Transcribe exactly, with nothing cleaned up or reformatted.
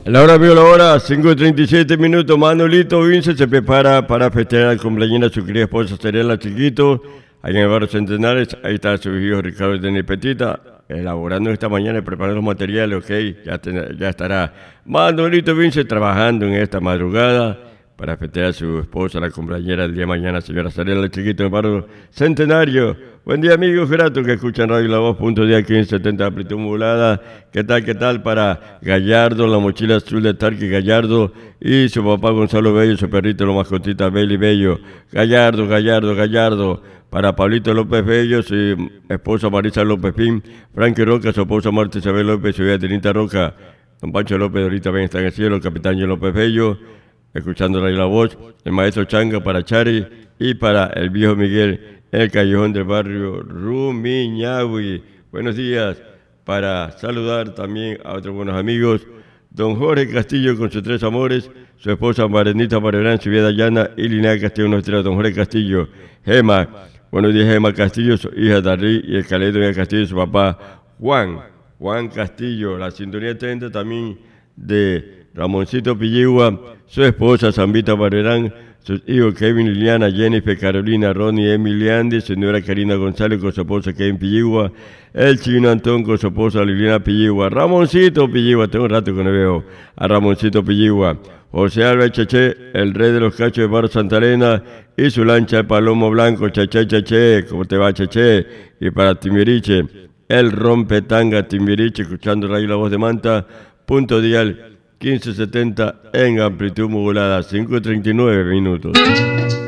La hora vio la hora, cinco y treinta y siete minutos. Manolito Vince se prepara para festejar el cumpleaños de su querida esposa Serena Chiquito, allá en el barrio Centenares. Ahí está su hijo Ricardo de Petita, elaborando esta mañana y preparando los materiales, ok, ya, ten, ya estará Manolito Vince trabajando en esta madrugada para festejar a su esposa, la cumpleañera del día de mañana, señora Serena Chiquito, en el barrio Centenario. Buen día, amigos gratos que escuchan Radio La Voz, punto día quince setenta, amplitud modulada. ¿Qué tal, qué tal para Gallardo, la mochila azul de Tarque Gallardo y su papá Gonzalo Bello, su perrito, la mascotita Beli Bello? Gallardo, Gallardo, Gallardo. Para Pablito López Bello, su esposa Marisa López Pin, Frankie Roca, su esposa Marta Isabel López, su hija Tenita Roca, don Pancho López, ahorita ven, está en el cielo, el capitán Yo López Bello, escuchando Radio La Voz, el maestro Changa para Chari y para el viejo Miguel, en el callejón del barrio Rumiñahui. Buenos días, para saludar también a otros buenos amigos, don Jorge Castillo con sus tres amores, su esposa Marenita Barberán, su vida llana y Lina Castillo, nuestra don Jorge Castillo, Gema. Buenos días, Gema Castillo, su hija Darly y el Caledo de Castillo, su papá Juan, Juan Castillo. La sintonía treinta también de Ramoncito Pilligua, su esposa Zambita Barberán, sus hijos Kevin, Liliana, Jennifer, Carolina, Ronnie, Emily, Andy, su señora Karina González con su esposa Kevin Pilligua, el chino Antón con su esposa Liliana Pilligua, Ramoncito Pilligua, tengo un rato que no veo a Ramoncito Pilligua, José Álvarez Cheche, el rey de los cachos de Barrio Santa Elena, y su lancha de palomo blanco, Cheche, Cheche, ¿cómo te va, Cheche? Y para Timbiriche, el rompetanga Timbiriche, escuchando Radio La Voz de Manta, punto dial quince setenta en amplitud modulada, cinco y treinta y nueve minutos.